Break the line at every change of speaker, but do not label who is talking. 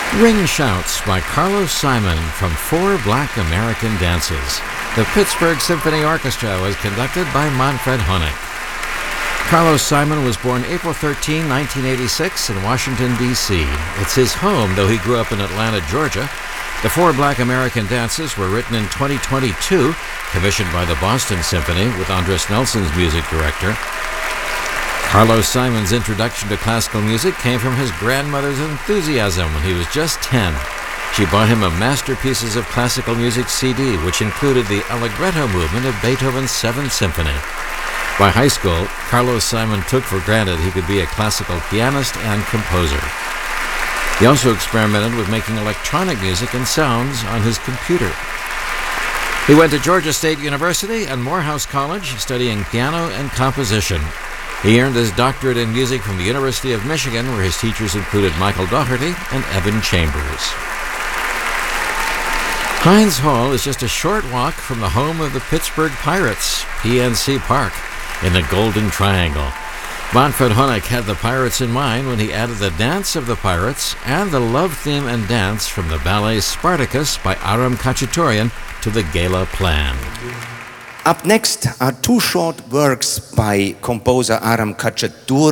Ring Shouts by Carlos Simon from Four Black American Dances. The Pittsburgh Symphony Orchestra was conducted by Manfred Honeck. Carlos Simon was born April 13, 1986 in Washington, D.C. It's his home, though he grew up in Atlanta, Georgia. The Four Black American Dances were written in 2022, commissioned by the Boston Symphony with Andres Nelson's music director. Carlos Simon's introduction to classical music came from his grandmother's enthusiasm when he was just 10. She bought him a Masterpieces of Classical Music CD, which included the Allegretto movement of Beethoven's Seventh Symphony. By high school, Carlos Simon took for granted he could be a classical pianist and composer. He also experimented with making electronic music and sounds on his computer. He went to Georgia State University and Morehouse College, studying piano and composition. He earned his doctorate in music from the University of Michigan, where his teachers included Michael Dougherty and Evan Chambers. Heinz Hall is just a short walk from the home of the Pittsburgh Pirates, PNC Park, in the Golden Triangle. Manfred Honeck had the Pirates in mind when he added the Dance of the Pirates and the love theme and dance from the ballet Spartacus by Aram Khachaturian to the Gala Plan.
Up next are two short works by composer Aram Khachaturian.